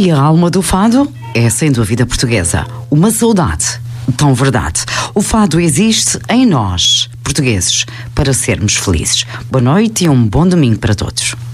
E a alma do fado é sem dúvida portuguesa. Uma saudade tão verdade. O fado existe em nós, portugueses, para sermos felizes. Boa noite e um bom domingo para todos.